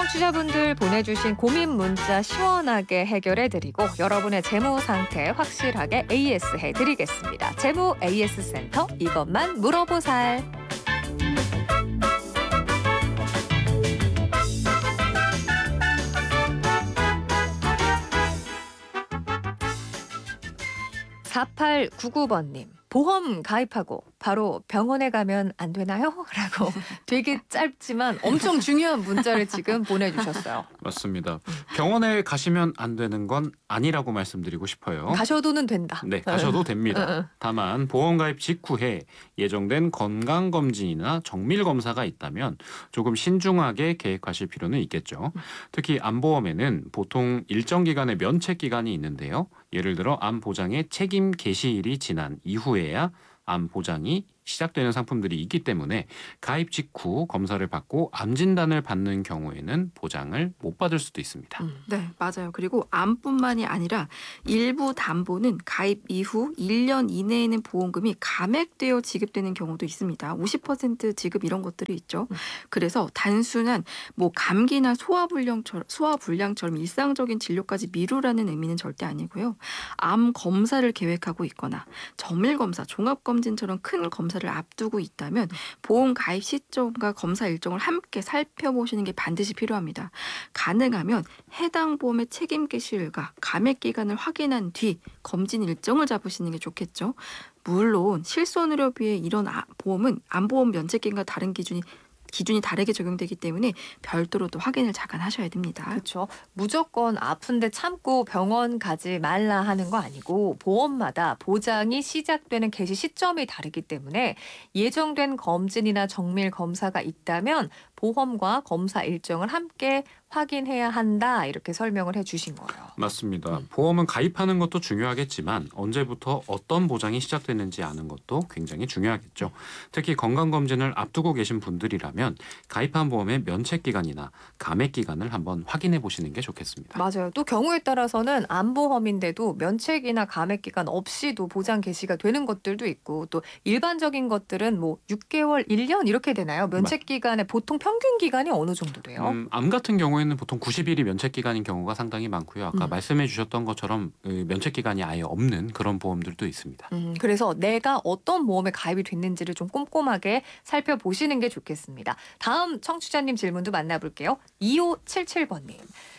청취자분들 보내주신 고민 문자 시원하게 해결해드리고 여러분의 재무 상태 확실하게 AS 해드리겠습니다. 재무 AS 센터 이것만 물어보살. (4899번님) 보험 가입하고 바로 병원에 가면 안 되나요? 라고 되게 짧지만 엄청 중요한 문자를 지금 보내주셨어요. 맞습니다. 병원에 가시면 안 되는 건 아니라고 말씀드리고 싶어요. 가셔도는 된다. 네, 가셔도 됩니다. 다만 보험 가입 직후에 예정된 건강검진이나 정밀검사가 있다면 조금 신중하게 계획하실 필요는 있겠죠. 특히 암보험에는 보통 일정 기간의 면책 기간이 있는데요. 예를 들어 암 보장의 책임 개시일이 지난 이후에야 암 보장이 시작되는 상품들이 있기 때문에 가입 직후 검사를 받고 암 진단을 받는 경우에는 보장을 못 받을 수도 있습니다. 네, 맞아요. 그리고 암뿐만이 아니라 일부 담보는 가입 이후 1년 이내에는 보험금이 감액되어 지급되는 경우도 있습니다. 50% 지급 이런 것들이 있죠. 그래서 단순한 뭐 감기나 소화불량처럼 일상적인 진료까지 미루라는 의미는 절대 아니고요. 암 검사를 계획하고 있거나 정밀검사, 종합검진처럼 큰 검사를 앞두고 있다면 보험 가입 시점과 검사 일정을 함께 살펴보시는 게 반드시 필요합니다. 가능하면 해당 보험의 책임 개시일과 감액 기간을 확인한 뒤 검진 일정을 잡으시는 게 좋겠죠. 물론 실손의료비의 이런 보험은 암보험 면책기간과 다른 기준이 다르게 적용되기 때문에 별도로 또 확인을 잠깐 하셔야 됩니다. 그렇죠. 무조건 아픈데 참고 병원 가지 말라 하는 거 아니고 보험마다 보장이 시작되는 개시 시점이 다르기 때문에 예정된 검진이나 정밀 검사가 있다면 보험과 검사 일정을 함께 확인해야 한다 이렇게 설명을 해주신 거예요. 맞습니다. 보험은 가입하는 것도 중요하겠지만 언제부터 어떤 보장이 시작되는지 아는 것도 굉장히 중요하겠죠. 특히 건강검진을 앞두고 계신 분들이라면 가입한 보험의 면책기간이나 감액기간을 한번 확인해 보시는 게 좋겠습니다. 맞아요. 또 경우에 따라서는 암보험인데도 면책이나 감액기간 없이도 보장 개시가 되는 것들도 있고 또 일반적인 것들은 뭐 6개월, 1년 이렇게 되나요? 면책기간의 보통 평균 기간이 어느 정도 돼요? 암 같은 경우에는 보통 90일이 면책기간인 경우가 상당히 많고요. 아까 말씀해 주셨던 것처럼 면책기간이 아예 없는 그런 보험들도 있습니다. 그래서 내가 어떤 보험에 가입이 됐는지를 좀 꼼꼼하게 살펴보시는 게 좋겠습니다. 다음 청취자님 질문도 만나볼게요. 2577번님.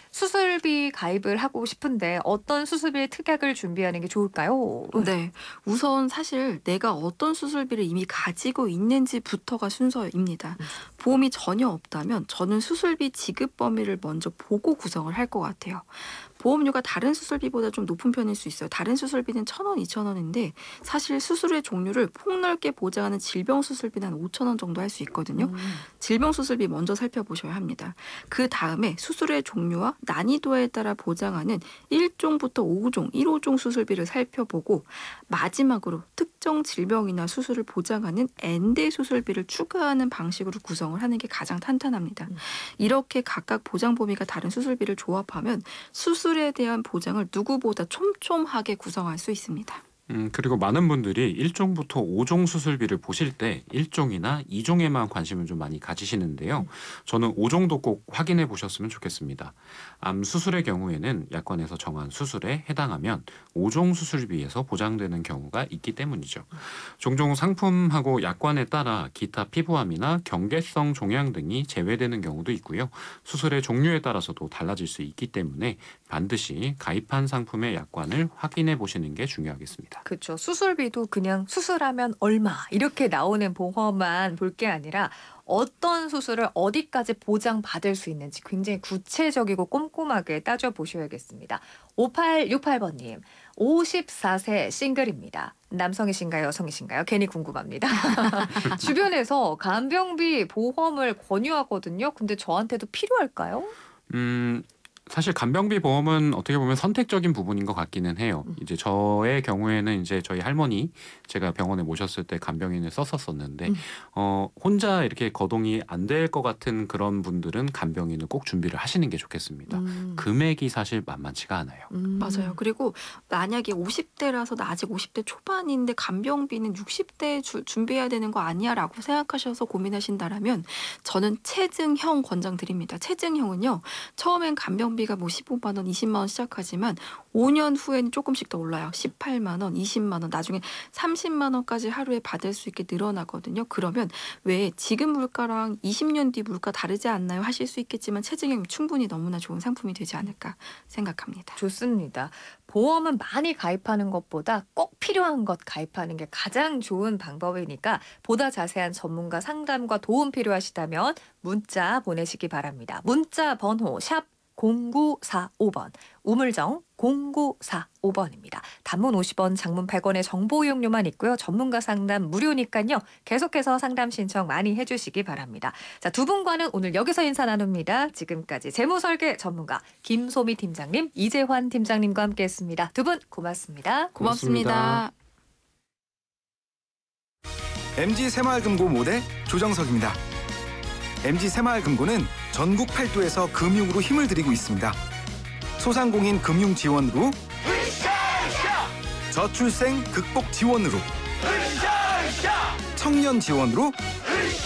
수술비 가입을 하고 싶은데 어떤 수술비 특약을 준비하는 게 좋을까요? 네, 우선 사실 내가 어떤 수술비를 이미 가지고 있는지부터가 순서입니다. 보험이 전혀 없다면 저는 수술비 지급 범위를 먼저 보고 구성을 할 것 같아요. 보험료가 다른 수술비보다 좀 높은 편일 수 있어요. 다른 수술비는 1,000원, 2,000원인데 사실 수술의 종류를 폭넓게 보장하는 질병 수술비는 한 5,000원 정도 할 수 있거든요. 질병 수술비 먼저 살펴보셔야 합니다. 그 다음에 수술의 종류와 난이도에 따라 보장하는 1종부터 5종, 1호종 수술비를 살펴보고 마지막으로 특정 질병이나 수술을 보장하는 엔대 수술비를 추가하는 방식으로 구성을 하는 게 가장 탄탄합니다. 이렇게 각각 보장 범위가 다른 수술비를 조합하면 수술에 대한 보장을 누구보다 촘촘하게 구성할 수 있습니다. 그리고 많은 분들이 1종부터 5종 수술비를 보실 때 1종이나 2종에만 관심을 좀 많이 가지시는데요. 저는 5종도 꼭 확인해 보셨으면 좋겠습니다. 암 수술의 경우에는 약관에서 정한 수술에 해당하면 5종 수술비에서 보장되는 경우가 있기 때문이죠. 종종 상품하고 약관에 따라 기타 피부암이나 경계성 종양 등이 제외되는 경우도 있고요. 수술의 종류에 따라서도 달라질 수 있기 때문에 반드시 가입한 상품의 약관을 확인해 보시는 게 중요하겠습니다. 그렇죠. 수술비도 그냥 수술하면 얼마 이렇게 나오는 보험만 볼 게 아니라 어떤 수술을 어디까지 보장받을 수 있는지 굉장히 구체적이고 꼼꼼하게 따져보셔야겠습니다. 5868번님, 54세 싱글입니다. 남성이신가요? 여성이신가요? 괜히 궁금합니다. 주변에서 간병비 보험을 권유하거든요. 근데 저한테도 필요할까요? 사실 간병비 보험은 어떻게 보면 선택적인 부분인 것 같기는 해요. 이제 저의 경우에는 이제 저희 할머니 제가 병원에 모셨을 때 간병인을 썼었었는데 혼자 이렇게 거동이 안 될 것 같은 그런 분들은 간병인을 꼭 준비를 하시는 게 좋겠습니다. 금액이 사실 만만치가 않아요. 맞아요. 그리고 만약에 50대라서 나 아직 50대 초반인데 간병비는 60대에 준비해야 되는 거 아니야 라고 생각하셔서 고민하신다라면 저는 체증형 권장드립니다. 체증형은요. 처음엔 간병비가 뭐 15만 원, 20만 원 시작하지만 5년 후에는 조금씩 더 올라요. 18만 원, 20만 원, 나중에 30만 원까지 하루에 받을 수 있게 늘어나거든요. 그러면 왜 지금 물가랑 20년 뒤 물가 다르지 않나요? 하실 수 있겠지만 체증형이 충분히 너무나 좋은 상품이 되지 않을까 생각합니다. 좋습니다. 보험은 많이 가입하는 것보다 꼭 필요한 것 가입하는 게 가장 좋은 방법이니까 보다 자세한 전문가 상담과 도움 필요하시다면 문자 보내시기 바랍니다. 문자 번호 샵 0945번, 우물정 0945번입니다. 단문 50원, 장문 100원의 정보 이용료만 있고요. 전문가 상담 무료니까요. 계속해서 상담 신청 많이 해주시기 바랍니다. 자, 두 분과는 오늘 여기서 인사 나눕니다. 지금까지 재무설계 전문가 김소미 팀장님, 이재환 팀장님과 함께했습니다. 두 분 고맙습니다. 고맙습니다. MG 새마을금고 모대 조정석입니다. MG 새마을금고는 전국 8도에서 금융으로 힘을 드리고 있습니다. 소상공인 금융 지원으로, 저출생 극복 지원으로, 청년 지원으로,